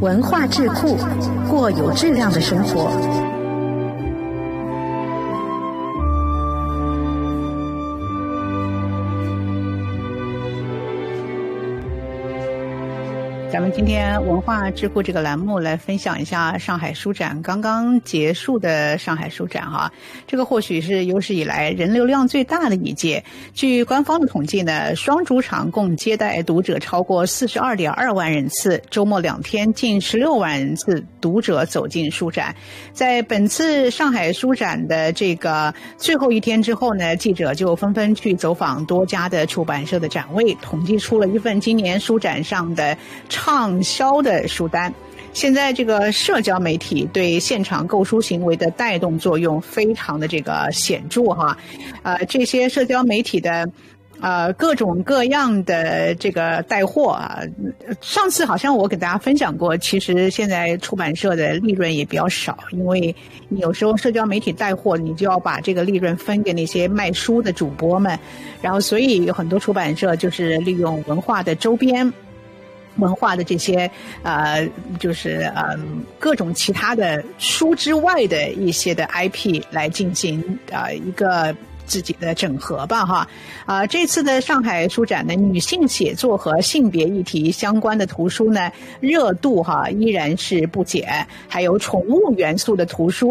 文化智库，过有质量的生活。 咱们今天文化智库这个栏目来分享一下上海书展刚刚结束的上海书展哈，这个或许是有史以来人流量最大的一届。据官方的统计呢，双主场共接待读者超过 42.2 万人次，周末2天近16万人次读者走进书展。在本次上海书展的这个最后一天之后呢，记者就纷纷去走访多家的出版社的展位，统计出了一份今年书展上的畅销的书单。现在这个社交媒体对现场购书行为的带动作用非常的这个显著哈，这些社交媒体的各种各样的这个带货啊，上次好像我给大家分享过，其实现在出版社的利润也比较少，因为你有时候社交媒体带货，你就要把这个利润分给那些卖书的主播们，然后所以有很多出版社就是利用文化的周边。文化的这些各种其他的书之外的一些的 IP 来进行一个自己的整合吧哈。这次的上海书展呢，女性写作和性别议题相关的图书呢，热度哈依然是不减，还有宠物元素的图书